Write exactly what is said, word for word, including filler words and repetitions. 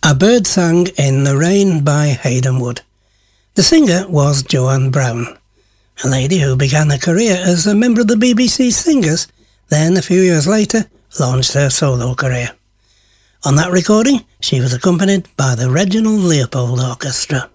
A Bird Sang in the Rain by Hayden Wood. The singer was Joanne Brown, a lady who began her career as a member of the B B C Singers, then a few years later launched her solo career. On that recording, she was accompanied by the Reginald Leopold Orchestra.